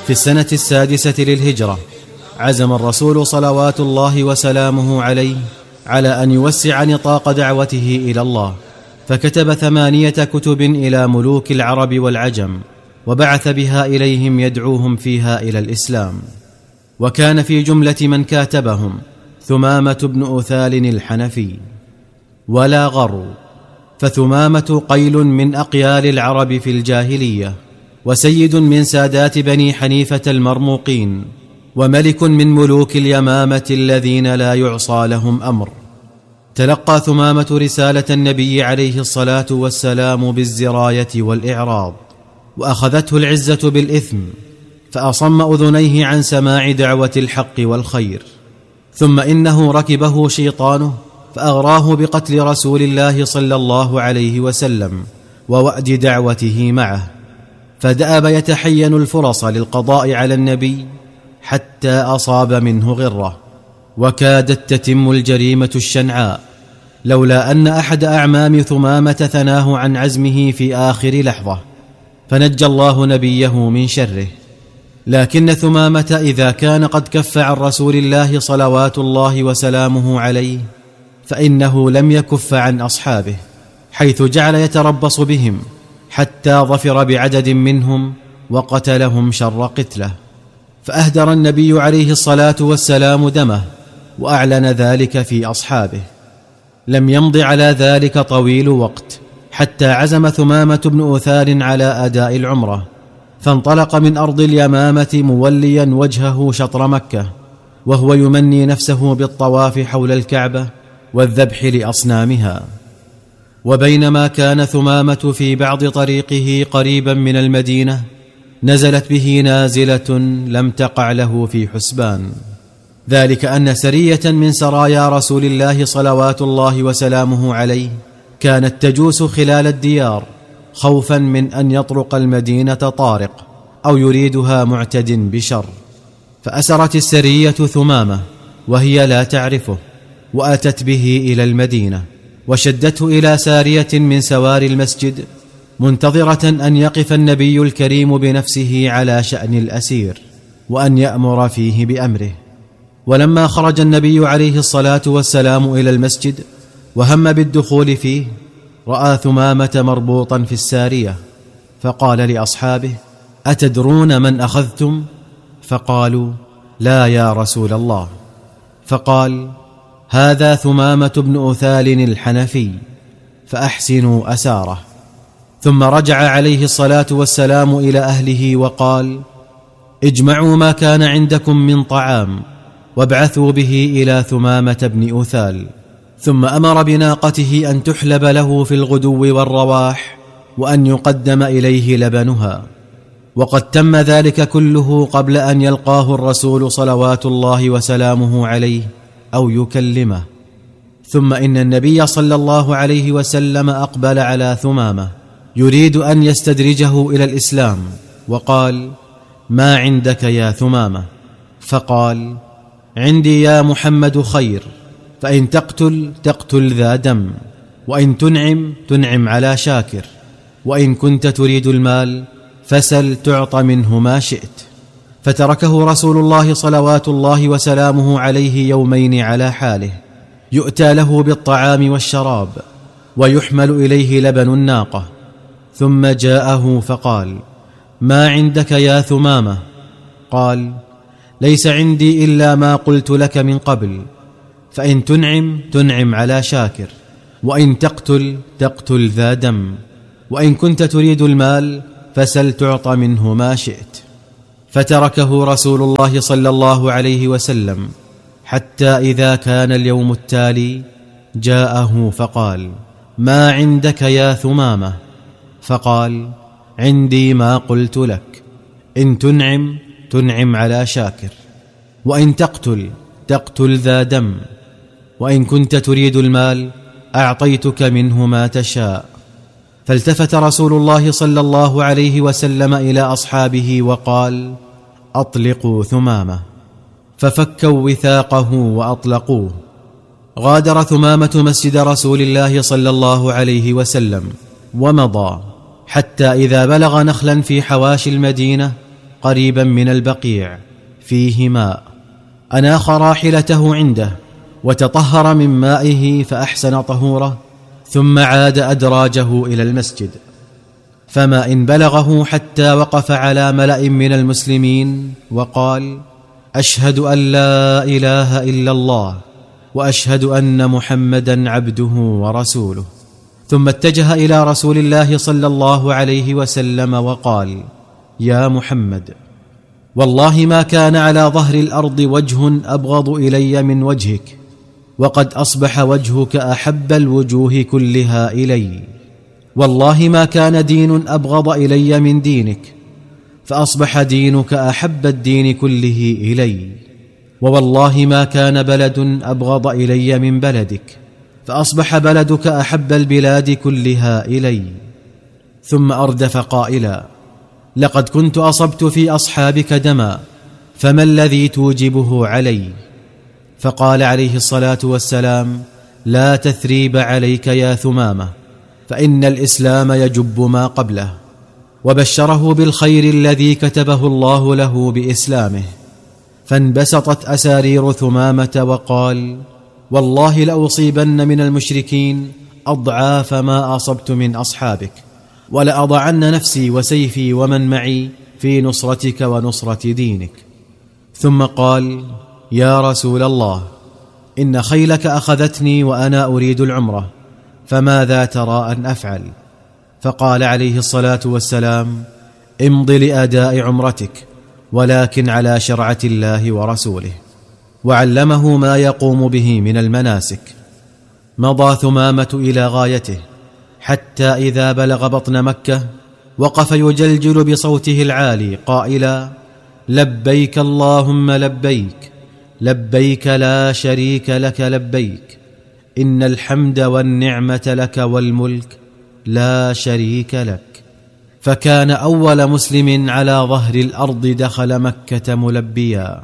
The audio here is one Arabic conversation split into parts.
في السنة 6 للهجرة عزم الرسول صلوات الله وسلامه عليه على أن يوسع نطاق دعوته إلى الله، فكتب 8 كتب إلى ملوك العرب والعجم، وبعث بها إليهم يدعوهم فيها إلى الإسلام. وكان في جملة من كاتبهم ثمامة بن أثال الحنفي. ولا غروا، فثمامة قيل من أقيال العرب في الجاهلية، وسيد من سادات بني حنيفة المرموقين، وملك من ملوك اليمامة الذين لا يعصى لهم أمر. تلقى ثمامة رسالة النبي عليه الصلاة والسلام بالزراية والإعراض، وأخذته العزة بالإثم، فأصم أذنيه عن سماع دعوة الحق والخير. ثم إنه ركبه شيطانه فأغراه بقتل رسول الله صلى الله عليه وسلم ووأد دعوته معه، فدأب يتحين الفرص للقضاء على النبي حتى أصاب منه غرة، وكادت تتم الجريمة الشنعاء لولا أن أحد أعمام ثمامة ثناه عن عزمه في آخر لحظة، فنجى الله نبيه من شره. لكن ثمامة إذا كان قد كف عن رسول الله صلوات الله وسلامه عليه، فإنه لم يكف عن أصحابه، حيث جعل يتربص بهم حتى ظفر بعدد منهم وقتلهم شر قتله، فأهدر النبي عليه الصلاة والسلام دمه، وأعلن ذلك في أصحابه. لم يمض على ذلك طويل وقت حتى عزم ثمامة بن أثال على أداء العمرة، فانطلق من أرض اليمامة موليا وجهه شطر مكة، وهو يمني نفسه بالطواف حول الكعبة والذبح لأصنامها. وبينما كان ثمامة في بعض طريقه قريبا من المدينة، نزلت به نازلة لم تقع له في حسبان، ذلك أن سرية من سرايا رسول الله صلوات الله وسلامه عليه كانت تجوس خلال الديار، خوفا من أن يطرق المدينة طارق أو يريدها معتد بشر. فأسرت السرية ثمامة وهي لا تعرفه، وأتت به إلى المدينة، وشدته إلى سارية من سواري المسجد، منتظرة أن يقف النبي الكريم بنفسه على شأن الأسير، وأن يأمر فيه بأمره. ولما خرج النبي عليه الصلاة والسلام إلى المسجد وهم بالدخول فيه، رأى ثمامة مربوطا في السارية، فقال لأصحابه: أتدرون من أخذتم؟ فقالوا: لا يا رسول الله. فقال: هذا ثمامة بن أثال الحنفي، فأحسنوا أساره. ثم رجع عليه الصلاة والسلام إلى أهله وقال: اجمعوا ما كان عندكم من طعام وابعثوا به إلى ثمامة بن أثال. ثم أمر بناقته أن تحلب له في الغدو والرواح، وأن يقدم إليه لبنها. وقد تم ذلك كله قبل أن يلقاه الرسول صلوات الله وسلامه عليه أو يكلمه. ثم إن النبي صلى الله عليه وسلم أقبل على ثمامة يريد أن يستدرجه إلى الإسلام، وقال: ما عندك يا ثمامة؟ فقال: عندي يا محمد خير، فإن تقتل ذا دم، وإن تنعم على شاكر، وإن كنت تريد المال فسل تعط منه ما شئت. فتركه رسول الله صلوات الله وسلامه عليه يومين على حاله، يؤتى له بالطعام والشراب، ويحمل إليه لبن الناقة. ثم جاءه فقال: ما عندك يا ثمامة؟ قال: ليس عندي إلا ما قلت لك من قبل، فإن تنعم على شاكر، وإن تقتل ذا دم، وإن كنت تريد المال فسل تعط منه ما شئت. فتركه رسول الله صلى الله عليه وسلم حتى إذا كان اليوم التالي جاءه فقال: ما عندك يا ثمامة؟ فقال: عندي ما قلت لك، إن تنعم على شاكر، وإن تقتل ذا دم، وإن كنت تريد المال أعطيتك منه ما تشاء. فالتفت رسول الله صلى الله عليه وسلم إلى أصحابه وقال: أطلقوا ثمامة. ففكوا وثاقه وأطلقوه. غادر ثمامة مسجد رسول الله صلى الله عليه وسلم ومضى، حتى إذا بلغ نخلا في حواشي المدينة قريبا من البقيع فيه ماء، أناخ راحلته عنده وتطهر من مائه فأحسن طهوره، ثم عاد أدراجه إلى المسجد. فما إن بلغه حتى وقف على ملأ من المسلمين وقال: أشهد أن لا إله إلا الله وأشهد أن محمدا عبده ورسوله. ثم اتجه إلى رسول الله صلى الله عليه وسلم وقال: يا محمد، والله ما كان على ظهر الأرض وجه أبغض إلي من وجهك، وقد أصبح وجهك أحب الوجوه كلها إلي. والله ما كان دين أبغض إلي من دينك، فأصبح دينك أحب الدين كله إلي. ووالله ما كان بلد أبغض إلي من بلدك، فأصبح بلدك أحب البلاد كلها إلي. ثم أردف قائلا: لقد كنت أصبت في أصحابك دما، فما الذي توجبه علي؟ فقال عليه الصلاة والسلام: لا تثريب عليك يا ثمامة، فإن الإسلام يجب ما قبله. وبشره بالخير الذي كتبه الله له بإسلامه. فانبسطت أسارير ثمامة وقال: والله لأصيبن من المشركين أضعاف ما أصبت من أصحابك، ولأضعن نفسي وسيفي ومن معي في نصرتك ونصرة دينك. ثم قال: يا رسول الله، إن خيلك أخذتني وأنا أريد العمرة، فماذا ترى أن أفعل؟ فقال عليه الصلاة والسلام: امض لأداء عمرتك، ولكن على شرعة الله ورسوله. وعلمه ما يقوم به من المناسك. مضى ثمامة إلى غايته، حتى إذا بلغ بطن مكة وقف يجلجل بصوته العالي قائلا: لبيك اللهم لبيك، لبيك لا شريك لك لبيك، إن الحمد والنعمة لك والملك لا شريك لك. فكان أول مسلم على ظهر الأرض دخل مكة ملبيا.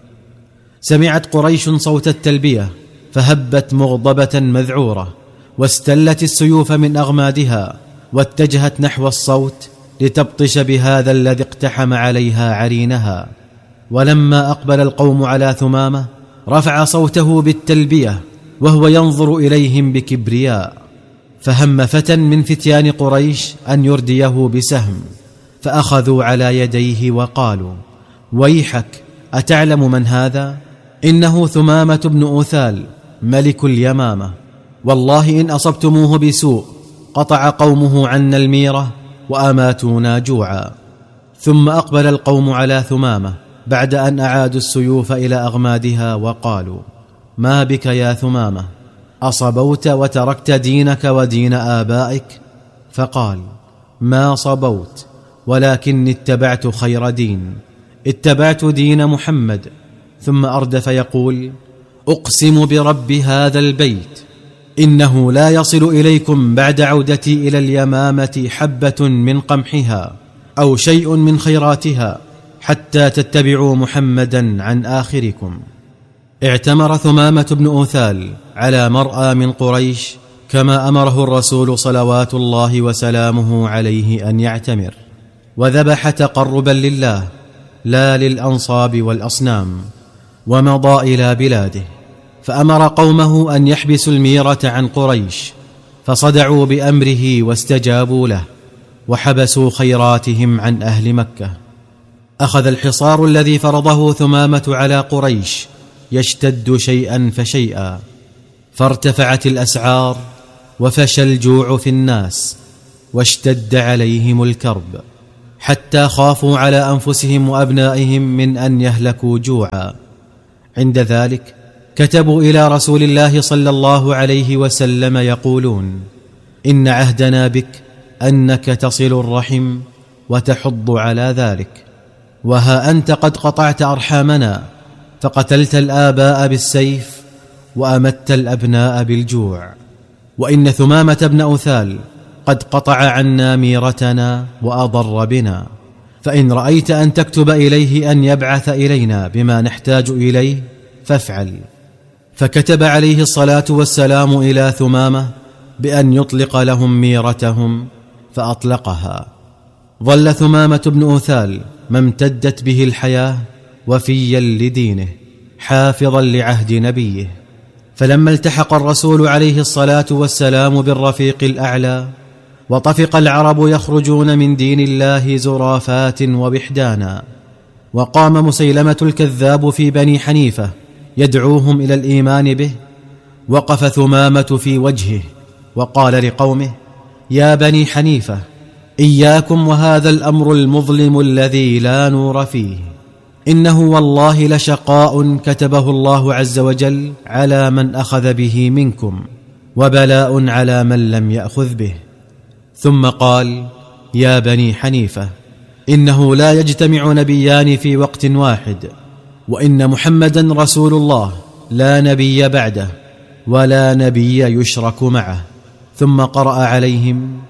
سمعت قريش صوت التلبية فهبت مغضبة مذعورة، واستلت السيوف من أغمادها، واتجهت نحو الصوت لتبطش بهذا الذي اقتحم عليها عرينها. ولما أقبل القوم على ثمامة رفع صوته بالتلبية وهو ينظر إليهم بكبرياء. فهم فتى من فتيان قريش أن يرديه بسهم، فأخذوا على يديه وقالوا: ويحك، أتعلم من هذا؟ إنه ثمامة بن أثال ملك اليمامة، والله إن أصبتموه بسوء قطع قومه عنا الميرة وأماتونا جوعا. ثم أقبل القوم على ثمامة بعد أن أعادوا السيوف إلى أغمادها وقالوا: ما بك يا ثمامة؟ أصبوت وتركت دينك ودين آبائك؟ فقال: ما صبوت، ولكني اتبعت خير دين، اتبعت دين محمد. ثم أردف يقول: أقسم برب هذا البيت إنه لا يصل إليكم بعد عودتي إلى اليمامة حبة من قمحها أو شيء من خيراتها حتى تتبعوا محمدا عن آخركم. اعتمر ثمامة بن أثال على مرأى من قريش كما أمره الرسول صلوات الله وسلامه عليه أن يعتمر، وذبح تقربا لله لا للأنصاب والأصنام، ومضى إلى بلاده. فأمر قومه أن يحبسوا الميرة عن قريش، فصدعوا بأمره واستجابوا له، وحبسوا خيراتهم عن أهل مكة. أخذ الحصار الذي فرضه ثمامة على قريش يشتد شيئا فشيئا، فارتفعت الأسعار وفشى الجوع في الناس، واشتد عليهم الكرب، حتى خافوا على أنفسهم وأبنائهم من أن يهلكوا جوعا. عند ذلك كتبوا إلى رسول الله صلى الله عليه وسلم يقولون: إن عهدنا بك أنك تصل الرحم وتحض على ذلك، وها أنت قد قطعت أرحامنا، فقتلت الآباء بالسيف وأمت الأبناء بالجوع. وإن ثمامة بن أثال قد قطع عنا ميرتنا وأضر بنا، فإن رأيت أن تكتب إليه أن يبعث إلينا بما نحتاج إليه فافعل. فكتب عليه الصلاة والسلام إلى ثمامة بأن يطلق لهم ميرتهم، فأطلقها. ظل ثمامة بن أثال ما امتدت به الحياة وفيا لدينه حافظا لعهد نبيه. فلما التحق الرسول عليه الصلاة والسلام بالرفيق الأعلى وطفق العرب يخرجون من دين الله زرافات وبحدانا، وقام مسيلمة الكذاب في بني حنيفة يدعوهم إلى الإيمان به، وقف ثمامة في وجهه وقال لقومه: يا بني حنيفة، إياكم وهذا الأمر المظلم الذي لا نور فيه، إنه والله لشقاء كتبه الله عز وجل على من أخذ به منكم، وبلاء على من لم يأخذ به. ثم قال: يا بني حنيفة، إنه لا يجتمع نبيان في وقت واحد، وإن محمدا رسول الله لا نبي بعده ولا نبي يشرك معه. ثم قرأ عليهم: